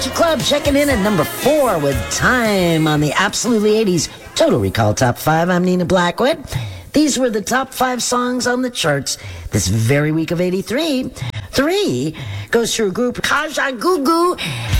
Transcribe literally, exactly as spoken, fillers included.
Culture Club checking in at number four with Time on the Absolutely eighties Total Recall Top five. I'm Nina Blackwood. These were the top five songs on the charts this very week of eighty-three. Three goes to a group, Kajagoogoo,